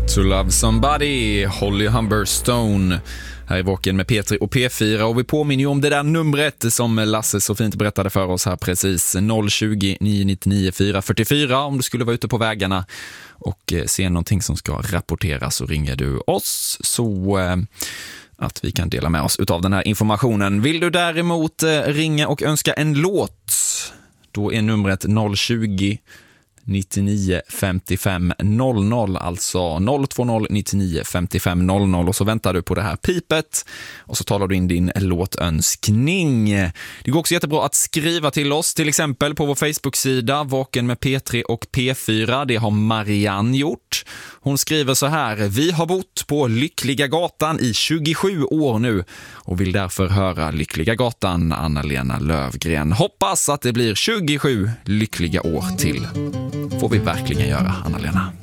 To Love Somebody, Holly Humberstone. Här är Vaken med P3 och P4 och vi påminner ju om det där numret som Lasse så fint berättade för oss här precis. 020 999 444 om du skulle vara ute på vägarna och se någonting som ska rapporteras så ringer du oss så att vi kan dela med oss utav den här informationen. Vill du däremot ringa och önska en låt, då är numret 020 99 55 00, alltså 020 99 55 00 och så väntar du på det här pipet och så talar du in din låtönskning. Det går också jättebra att skriva till oss, till exempel på vår Facebook-sida Vaken med P3 och P4. Det har Marianne gjort. Hon skriver så här: vi har bott på Lyckliga gatan i 27 år nu och vill därför höra Lyckliga gatan, Anna-Lena Lövgren. Hoppas att det blir 27 lyckliga år till. Får vi verkligen göra, Anna-Lena.